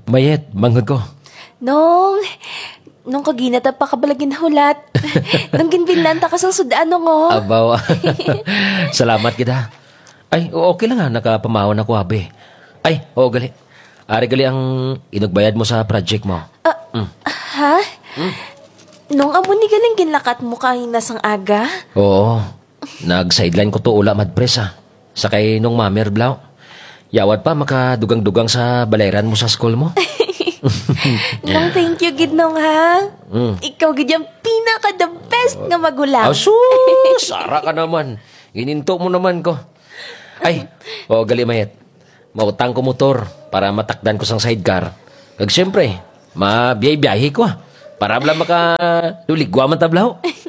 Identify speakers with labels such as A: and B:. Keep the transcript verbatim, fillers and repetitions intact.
A: Mayet, manghod ko.
B: Nung, nung kaginata pa kabalagin hulat. Nung ginbinlanta ka sa sudaan nung oh.
A: Abaw. Salamat kita. Ay, okay lang ha, nakapamahon ako, abi. Ay, oo, gali. Ari gali ang inugbayad mo sa project mo.
B: Ah,
A: Mm.
B: Ha? Nung amo ni galing ginlakat mo kanina sang aga?
A: Oo. Nag-sideline ko to ula madpres ha. Sakay nung mamer blaw. Yawad pa makadugang-dugang sa balayran mo sa school mo.
B: Nung thank you gid nung ha.
A: Mm.
B: Ikaw gid yung pinaka the best nga magulang.
A: Asus! Sara ka naman. Ininto mo naman ko. Ay, o gali mayet. Mautang ko motor para matakdan ko sang sidecar. Kag siyempre, mabiyay-biyahe ko ah. Para bala maka luligwa man tablaw.